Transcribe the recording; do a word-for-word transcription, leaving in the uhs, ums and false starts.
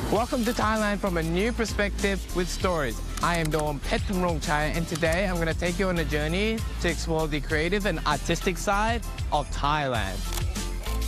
Welcome to Thailand from a new perspective with stories. I am Dom Pettamrongchai, and today I'm going to take you on a journey to explore the creative and artistic side of Thailand.